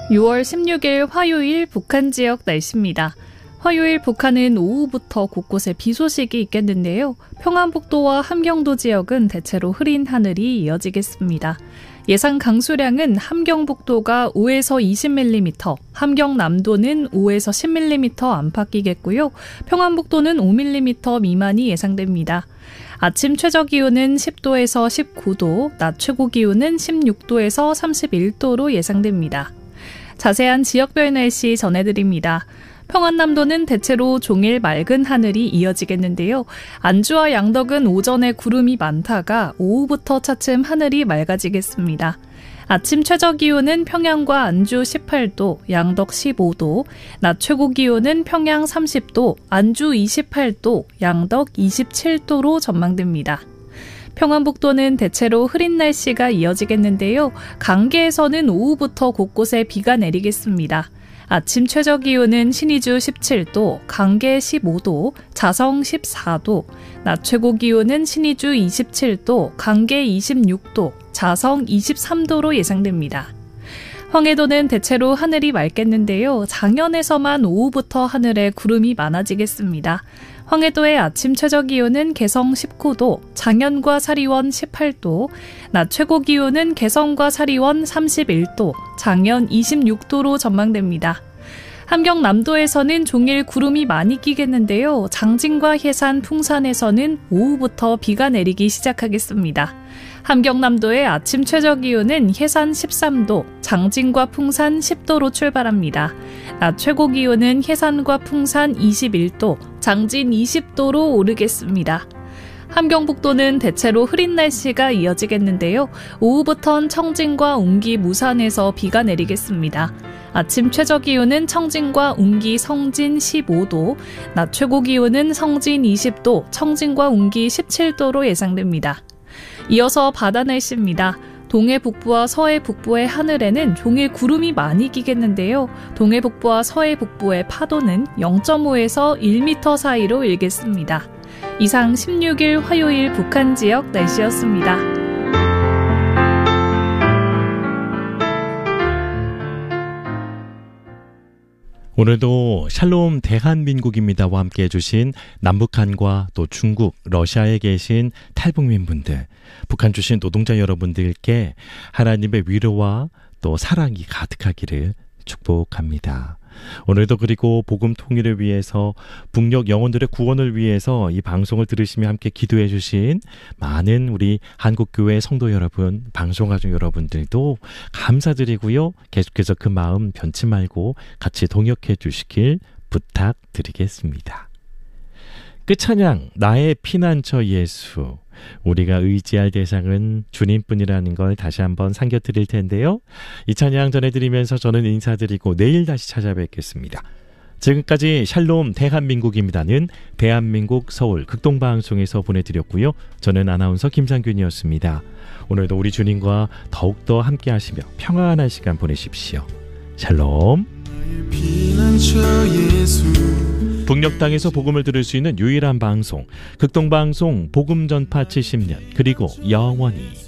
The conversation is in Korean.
6월 16일 화요일 북한 지역 날씨입니다. 화요일 북한은 오후부터 곳곳에 비 소식이 있겠는데요. 평안북도와 함경도 지역은 대체로 흐린 하늘이 이어지겠습니다. 예상 강수량은 함경북도가 5에서 20mm, 함경남도는 5에서 10mm 안팎이겠고요. 평안북도는 5mm 미만이 예상됩니다. 아침 최저기온은 10도에서 19도, 낮 최고기온은 16도에서 31도로 예상됩니다. 자세한 지역별 날씨 전해드립니다. 평안남도는 대체로 종일 맑은 하늘이 이어지겠는데요. 안주와 양덕은 오전에 구름이 많다가 오후부터 차츰 하늘이 맑아지겠습니다. 아침 최저기온은 평양과 안주 18도, 양덕 15도, 낮 최고기온은 평양 30도, 안주 28도, 양덕 27도로 전망됩니다. 평안북도는 대체로 흐린 날씨가 이어지겠는데요. 강계에서는 오후부터 곳곳에 비가 내리겠습니다. 아침 최저기온은 신의주 17도, 강계 15도, 자성 14도, 낮 최고기온은 신의주 27도, 강계 26도, 자성 23도로 예상됩니다. 황해도는 대체로 하늘이 맑겠는데요. 장현에서만 오후부터 하늘에 구름이 많아지겠습니다. 황해도의 아침 최저기온은 개성 19도, 장현과 사리원 18도, 낮 최고기온은 개성과 사리원 31도, 장현 26도로 전망됩니다. 함경남도에서는 종일 구름이 많이 끼겠는데요. 장진과 해산, 풍산에서는 오후부터 비가 내리기 시작하겠습니다. 함경남도의 아침 최저기온은 해산 13도, 장진과 풍산 10도로 출발합니다. 낮 최고기온은 해산과 풍산 21도, 장진 20도로 오르겠습니다. 함경북도는 대체로 흐린 날씨가 이어지겠는데요. 오후부턴 청진과 웅기, 무산에서 비가 내리겠습니다. 아침 최저기온은 청진과 웅기, 성진 15도, 낮 최고기온은 성진 20도, 청진과 웅기 17도로 예상됩니다. 이어서 바다 날씨입니다. 동해 북부와 서해 북부의 하늘에는 종일 구름이 많이 끼겠는데요. 동해 북부와 서해 북부의 파도는 0.5에서 1m 사이로 일겠습니다. 이상 16일 화요일 북한 지역 날씨였습니다. 오늘도 샬롬 대한민국입니다와 함께 해주신 남북한과 또 중국, 러시아에 계신 탈북민 분들, 북한 출신 노동자 여러분들께 하나님의 위로와 또 사랑이 가득하기를 축복합니다. 오늘도 그리고 복음 통일을 위해서 북녘 영혼들의 구원을 위해서 이 방송을 들으시며 함께 기도해 주신 많은 우리 한국교회 성도 여러분, 방송가족 여러분들도 감사드리고요. 계속해서 그 마음 변치 말고 같이 동역해 주시길 부탁드리겠습니다. 끝찬양 나의 피난처 예수, 우리가 의지할 대상은 주님뿐이라는 걸 다시 한번 상겨드릴 텐데요. 이 찬양 전해드리면서 저는 인사드리고 내일 다시 찾아뵙겠습니다. 지금까지 샬롬 대한민국입니다는 대한민국 서울 극동방송에서 보내드렸고요. 저는 아나운서 김상균이었습니다. 오늘도 우리 주님과 더욱더 함께 하시며 평안한 시간 보내십시오. 샬롬. 북녘 땅에서 복음을 들을 수 있는 유일한 방송, 극동방송 복음전파 70년, 그리고 영원히.